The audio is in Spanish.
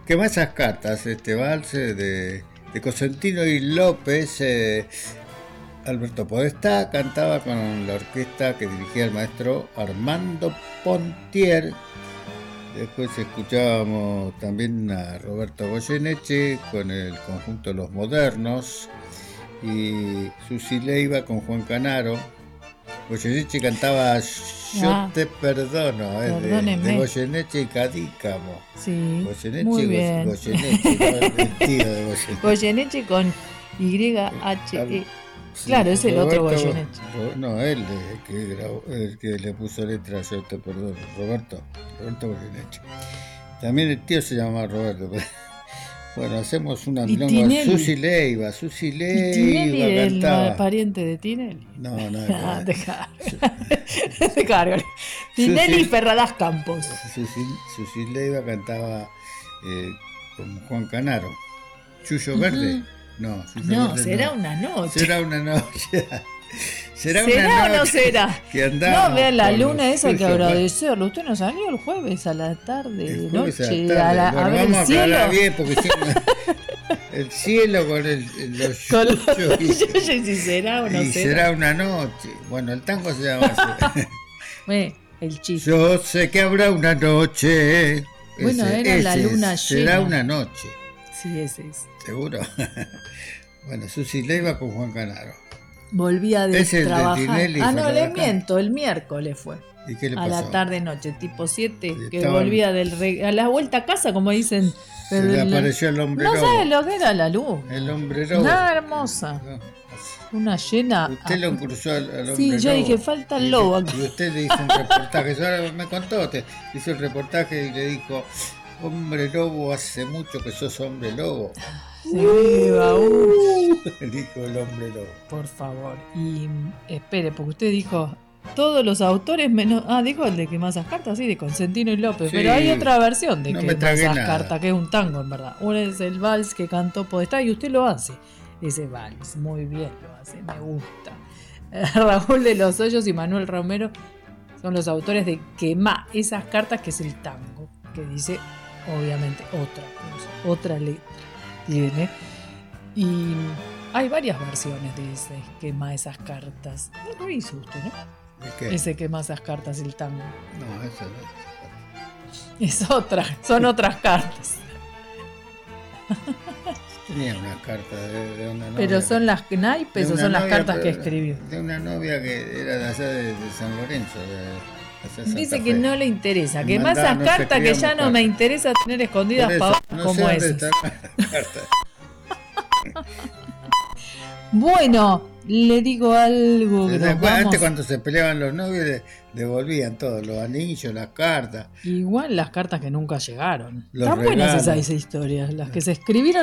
quemá esas cartas, este vals de Cosentino y López. Alberto Podestá cantaba con la orquesta que dirigía el maestro Armando Pontier. Después escuchábamos también a Roberto Goyeneche con el conjunto Los Modernos y Susi Leiva con Juan Canaro. Goyeneche cantaba Yo te perdono, de Goyeneche y Cadícamo. Sí, Goyeneche, muy bien. Goyeneche, el tío de Goyeneche. Goyeneche con YHE. Sí, claro, es el otro Roberto, Goyeneche. No, él el que le puso letra Yo te perdono, Roberto Goyeneche. También el tío se llamaba Roberto. Bueno, hacemos una milonga. Susi Leiva Tinelli cantaba. ¿El pariente de Tinelli? No. Te cargo. Tinelli y Ferradas Campos. Susi Leiva cantaba con Juan Canaro. Chuyo Verde. No, será una noche. Será una noche. ¿Será o no será? No, vean la luna esa que agradecerlo. Usted no salió el jueves a la tarde, noche, a ver el cielo. Bien, porque el cielo con los yuyos y si será o no será. Será una noche. Bueno, el tango se llama así. El chiste. Yo sé que habrá una noche. Bueno, era la luna llena. Será una noche. Sí, ese es. ¿Seguro? Bueno, Susi Leiva con Juan Canaro. Volvía de trabajar. No, le miento, el miércoles fue. ¿Y qué le pasó? A la tarde-noche, tipo 7, que volvía a la vuelta a casa, como dicen. Se le apareció el hombre lobo. No sabes lo que era la luz. El hombre lobo. Una hermosa. Una llena. Usted lo cruzó al hombre lobo. Sí, yo dije, falta el lobo aquí. Y usted le hizo un reportaje. Ahora me contó, hizo el reportaje y le dijo, hombre lobo, hace mucho que sos hombre lobo. Sí, dijo el hombre lobo. Por favor. Y espere, porque usted dijo todos los autores menos. Dijo el de Quemá esas cartas, sí, de Cosentino y López. Sí, pero hay otra versión de Quemá esas cartas, que es un tango en verdad. Uno es el vals que cantó Podestá y usted lo hace. Ese vals, muy bien lo hace, me gusta. Raúl de los Hoyos y Manuel Romero son los autores de Quemá esas cartas, que es el tango, que dice obviamente otra cosa, otra letra tiene. Y hay varias versiones de ese Quemá esas cartas. No lo hizo usted, ¿no? ¿De qué? Ese Quemá esas cartas, el tango. No, esa no. Es otra, son otras cartas. Tenía una carta de una novia. Pero son las naipes o son las cartas que escribió. De una novia que era de allá de San Lorenzo. Dice que no le interesa, que más esas cartas que ya no me interesa tener escondidas para como esas. Bueno, le digo algo que antes cuando se peleaban los novios devolvían todos los anillos, las cartas. Igual las cartas que nunca llegaron. Están buenas esas historias, las que se escribieron